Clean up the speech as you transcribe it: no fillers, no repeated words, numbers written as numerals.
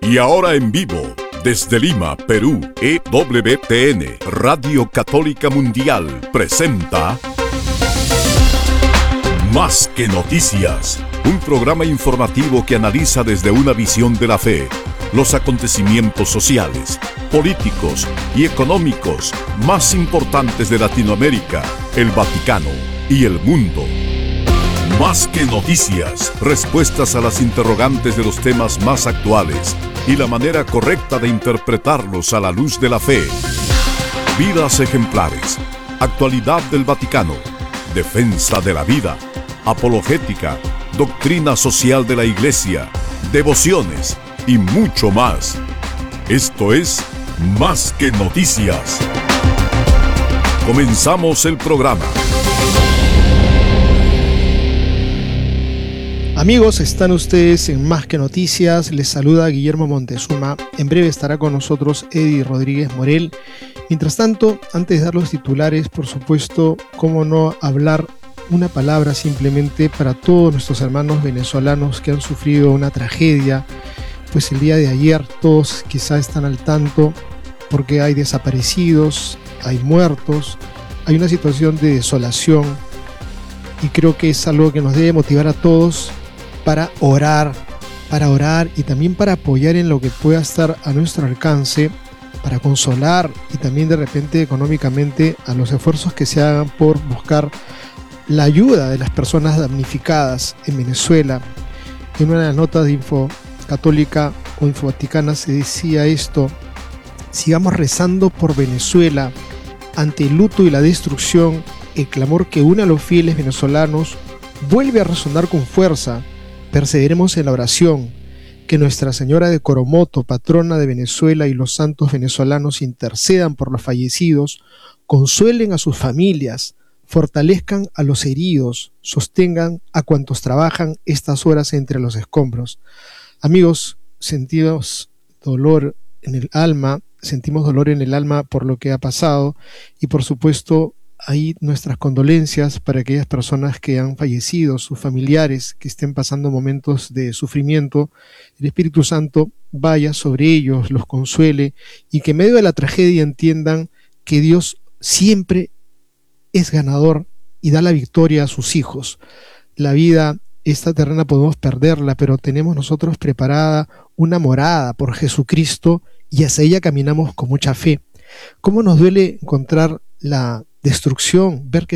Y ahora en vivo, desde Lima, Perú, EWTN, Radio Católica Mundial, presenta Más que Noticias, un programa informativo que analiza desde una visión de la fe los acontecimientos sociales, políticos y económicos más importantes de Latinoamérica, el Vaticano y el mundo. Más que noticias, respuestas a las interrogantes de los temas más actuales y la manera correcta de interpretarlos a la luz de la fe. Vidas ejemplares, actualidad del Vaticano, defensa de la vida, apologética, doctrina social de la Iglesia, devociones y mucho más. Esto es Más que Noticias. Comenzamos el programa. Amigos, están ustedes en Más que Noticias. Les saluda Guillermo Montezuma. En breve estará con nosotros Eddie Rodríguez Morel. Mientras tanto, antes de dar los titulares, por supuesto, cómo no hablar una palabra simplemente para todos nuestros hermanos venezolanos que han sufrido una tragedia. Pues el día de ayer todos quizá están al tanto porque hay desaparecidos, hay muertos, hay una situación de desolación y creo que es algo que nos debe motivar a todos para orar y también para apoyar en lo que pueda estar a nuestro alcance, para consolar y también de repente económicamente a los esfuerzos que se hagan por buscar la ayuda de las personas damnificadas en Venezuela. En una de las notas de Info Católica o Info Vaticana se decía esto: sigamos rezando por Venezuela ante el luto y la destrucción. El clamor que une a los fieles venezolanos vuelve a resonar con fuerza. Perseveremos en la oración, que Nuestra Señora de Coromoto, patrona de Venezuela, y los santos venezolanos intercedan por los fallecidos, consuelen a sus familias, fortalezcan a los heridos, sostengan a cuantos trabajan estas horas entre los escombros. Amigos, sentimos dolor en el alma por lo que ha pasado y por supuesto ahí nuestras condolencias para aquellas personas que han fallecido, sus familiares que estén pasando momentos de sufrimiento. El Espíritu Santo vaya sobre ellos, los consuele y que en medio de la tragedia entiendan que Dios siempre es ganador y da la victoria a sus hijos. La vida esta terrena podemos perderla, pero tenemos nosotros preparada una morada por Jesucristo y hacia ella caminamos con mucha fe. ¿Cómo nos duele encontrar la destrucción, ver que